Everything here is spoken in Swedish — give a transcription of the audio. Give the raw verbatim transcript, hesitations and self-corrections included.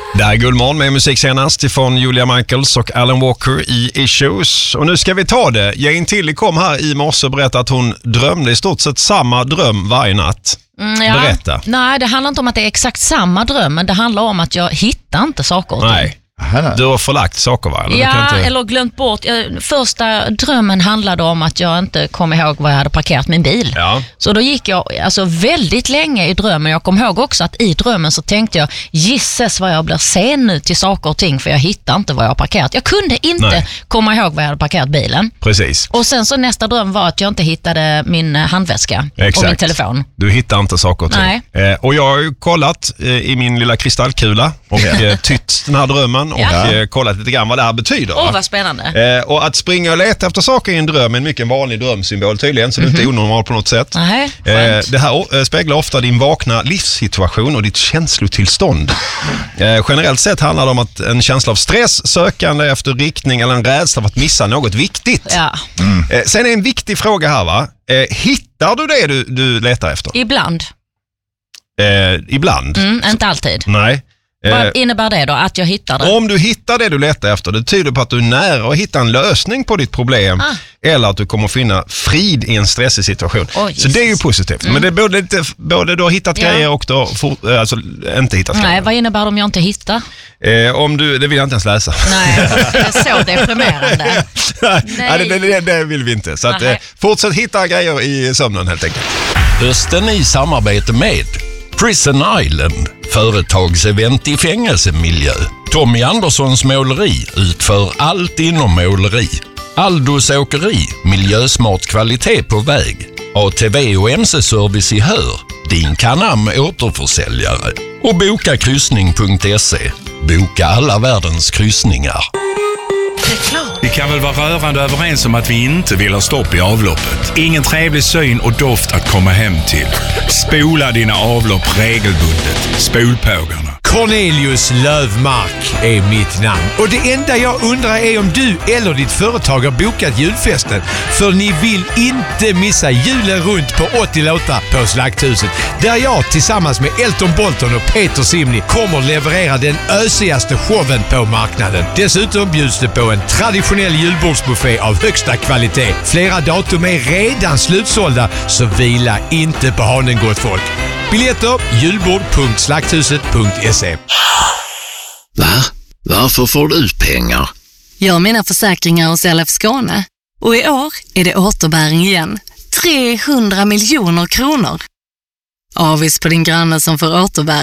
Det här är Guldmorgon med musik senast ifrån Julia Michaels och Alan Walker i Issues. Och nu ska vi ta det. Jane Tilly kom här i morse och berättade att hon drömde i stort sett samma dröm varje natt. Mm, ja. Berätta. Nej, det handlar inte om att det är exakt samma dröm, men det handlar om att jag hittar inte saker och ting. Nej. Du har förlagt saker, va? Eller ja, kan inte... eller glömt bort. Första drömmen handlade om att jag inte kom ihåg var jag hade parkerat min bil. Ja. Så då gick jag alltså väldigt länge i drömmen. Jag kom ihåg också att i drömmen så tänkte jag, gisses vad jag blir sen nu till saker och ting, för jag hittar inte var jag har parkerat. Jag kunde inte Nej. komma ihåg var jag hade parkerat bilen. Precis. Och sen så nästa dröm var att jag inte hittade min handväska Exakt. och min telefon. Du hittar inte saker och ting. Nej. Eh, och jag har ju kollat eh, i min lilla kristallkula och eh, tytt den här drömmen och Ja. eh, kollat lite grann vad det här betyder. Åh, oh, vad spännande. Eh, och att springa och leta efter saker i en dröm är en mycket vanlig drömsymbol tydligen, så mm-hmm. det är inte onormalt på något sätt. Nej, eh, det här eh, speglar ofta din vakna livssituation och ditt känslotillstånd. Eh, generellt sett handlar det om att en känsla av stress, sökande efter riktning eller en rädsla för att missa något viktigt. Ja. Mm. Eh, sen är en viktig fråga här, va? Eh, hittar du det du, du letar efter? Ibland. Eh, ibland. Mm, inte alltid. Nej. Vad innebär det då, att jag hittar det? Om du hittar det du letar efter, det tyder på att du är nära att hitta en lösning på ditt problem ah. eller att du kommer att finna frid i en stressig situation. Oh, så det är ju positivt. Mm. Men det är både, lite, både du har hittat ja. grejer och du har for, alltså, inte hittat Nej, grejer. Vad innebär det om jag inte hittar? Eh, om du, det vill jag inte ens läsa. Nej, det är så deprimerande. Nej, Nej. Det, det, det vill vi inte. Så att, eh, fortsätt hitta grejer i sömnen helt enkelt. Hösten i samarbete med Prison Island, företagsevent i fängelsemiljö. Tommy Anderssons måleri utför allt inom måleri. Aldos åkeri, miljösmart kvalitet på väg. A T V och M C-service i Hör, din Canam återförsäljare. Och boka kryssning punkt se. Boka alla världens kryssningar. Vi kan väl vara rörande överens om att vi inte vill ha stopp i avloppet. Ingen trevlig syn och doft att komma hem till. Spola dina avlopp regelbundet. Spolpågarna. Cornelius Lövmark är mitt namn. Och det enda jag undrar är om du eller ditt företag har bokat julfesten. För ni vill inte missa julen runt på åttio låtar på Slakthuset. Där jag tillsammans med Elton Bolton och Peter Simni kommer leverera den ösigaste showen på marknaden. Dessutom bjuds det på en traditionell julbordsbuffé av högsta kvalitet. Flera datum är redan slutsålda, så vila inte på hanen, gott folk. Biljetter julbord punkt slakthuset punkt se. Va? Varför får du pengar? Jag har mina försäkringar hos L F Skåne. Och i år är det återbäring igen. trehundra miljoner kronor. Avis på din granne som får återbäring.